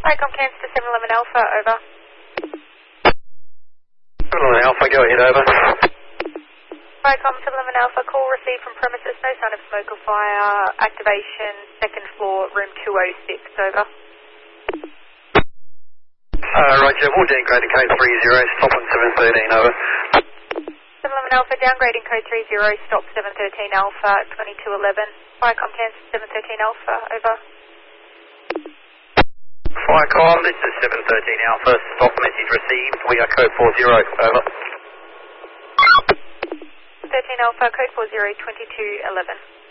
Vicom Kansas to 711 Alpha, over. 711 Alpha, go ahead, over. Vicom 711 Alpha, call received from premises, no sign of smoke or fire, activation, second floor, room 206, over. Roger, we'll downgrade to code 30, stop on 713, over. 711 Alpha, downgrading code 30, stop 713 Alpha, 2211. Vicom Kansas 713 Alpha, over. Vicom, this is 713 Alpha, stop message received, we are code 40, over. 13 Alpha, code 40, 2211.